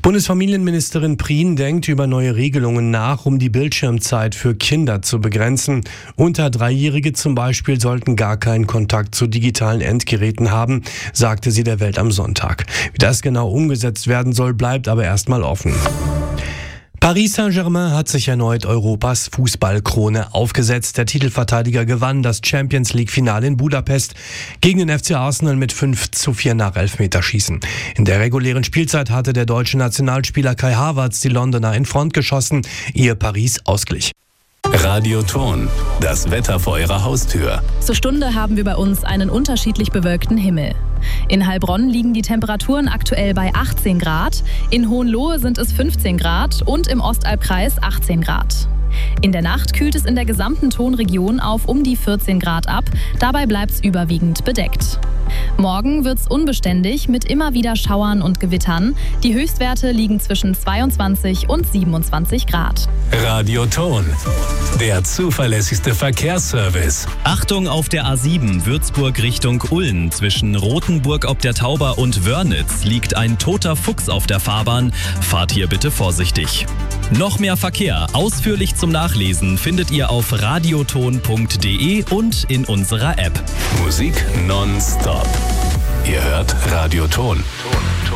Bundesfamilienministerin Prien denkt über neue Regelungen nach, um die Bildschirmzeit für Kinder zu begrenzen. Unter 3-Jährige zum Beispiel sollten gar keinen Kontakt zu digitalen Endgeräten haben, sagte sie der Welt am Sonntag. Wie das genau umgesetzt werden soll, bleibt aber erstmal offen. Paris Saint-Germain hat sich erneut Europas Fußballkrone aufgesetzt. Der Titelverteidiger gewann das Champions-League-Finale in Budapest gegen den FC Arsenal mit 5:4 nach Elfmeterschießen. In der regulären Spielzeit hatte der deutsche Nationalspieler Kai Havertz die Londoner in Front geschossen, ehe Paris ausglich. Radioton, das Wetter vor Ihrer Haustür. Zur Stunde haben wir bei uns einen unterschiedlich bewölkten Himmel. In Heilbronn liegen die Temperaturen aktuell bei 18 Grad, in Hohenlohe sind es 15 Grad und im Ostalbkreis 18 Grad. In der Nacht kühlt es in der gesamten Tonregion auf um die 14 Grad ab, dabei bleibt es überwiegend bedeckt. Morgen wird es unbeständig mit immer wieder Schauern und Gewittern. Die Höchstwerte liegen zwischen 22 und 27 Grad. Radioton, der zuverlässigste Verkehrsservice. Achtung auf der A7 Würzburg Richtung Ulm. Zwischen Rothenburg ob der Tauber und Wörnitz liegt ein toter Fuchs auf der Fahrbahn. Fahrt hier bitte vorsichtig. Noch mehr Verkehr ausführlich zum Nachlesen findet ihr auf radioton.de und in unserer App. Musik nonstop. Ihr hört Radioton.